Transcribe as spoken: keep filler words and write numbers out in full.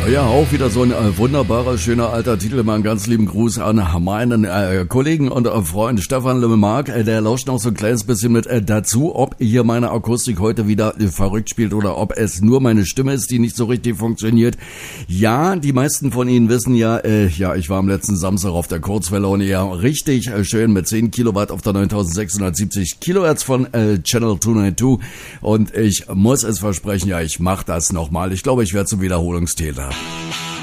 Ja, auch wieder so ein äh, wunderbarer, schöner alter Titel. Mal einen ganz lieben Gruß an meinen äh, Kollegen und äh, Freund Stefan Lemmark. Äh, der lauscht noch so ein kleines bisschen mit äh, dazu, ob hier meine Akustik heute wieder äh, verrückt spielt oder ob es nur meine Stimme ist, die nicht so richtig funktioniert. Ja, die meisten von Ihnen wissen ja, äh, ja, ich war am letzten Samstag auf der Kurzwelle und ja, richtig äh, schön mit zehn Kilowatt auf der neuntausendsechshundertsiebzig Kilohertz von äh, Channel zweihundertzweiundneunzig und ich muss es versprechen, ja, ich mache das nochmal. Ich glaube, ich werde zum Wiederholungstäter.